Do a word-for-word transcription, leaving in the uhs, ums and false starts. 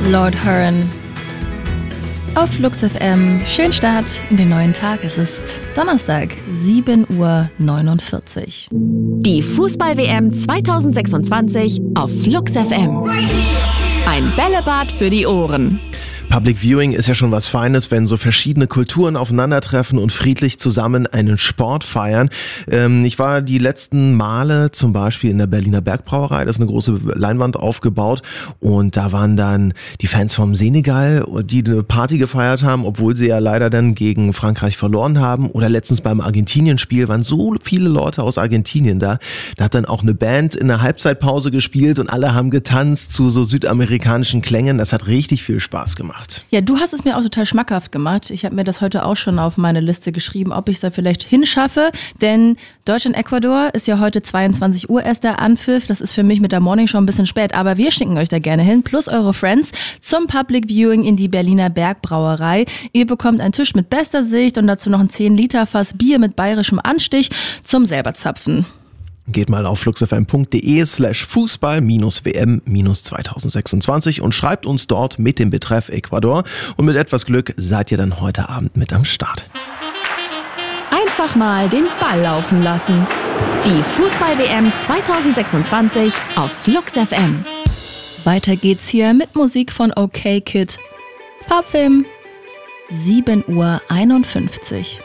Lord Huron auf Flux F M. Schönen Start in den neuen Tag. Es ist Donnerstag, sieben Uhr neunundvierzig. Die Fußball-W M zwanzig sechsundzwanzig auf Flux F M. Ein Bällebad für die Ohren. Public Viewing ist ja schon was Feines, wenn so verschiedene Kulturen aufeinandertreffen und friedlich zusammen einen Sport feiern. Ähm, ich war die letzten Male zum Beispiel in der Berliner Bergbrauerei, das ist eine große Leinwand aufgebaut und da waren dann die Fans vom Senegal, die eine Party gefeiert haben, obwohl sie ja leider dann gegen Frankreich verloren haben. Oder letztens beim Argentinien-Spiel waren so viele Leute aus Argentinien da. Da hat dann auch eine Band in der Halbzeitpause gespielt und alle haben getanzt zu so südamerikanischen Klängen. Das hat richtig viel Spaß gemacht. Ja, du hast es mir auch total schmackhaft gemacht. Ich habe mir das heute auch schon auf meine Liste geschrieben, ob ich es da vielleicht hinschaffe. Denn Deutschland-Ecuador ist ja heute zweiundzwanzig Uhr erst der Anpfiff. Das ist für mich mit der Morning Show ein bisschen spät. Aber wir schicken euch da gerne hin, plus eure Friends, zum Public Viewing in die Berliner Bergbrauerei. Ihr bekommt einen Tisch mit bester Sicht und dazu noch ein zehn Liter Fass Bier mit bayerischem Anstich zum selber zapfen. Geht mal auf fluxfm.de slash Fußball-W M zwanzig sechsundzwanzig und schreibt uns dort mit dem Betreff Ecuador. Und mit etwas Glück seid ihr dann heute Abend mit am Start. Einfach mal den Ball laufen lassen. Die Fußball-W M zwanzig sechsundzwanzig auf Flux F M. Weiter geht's hier mit Musik von OK Kid. Farbfilm, sieben Uhr einundfünfzig.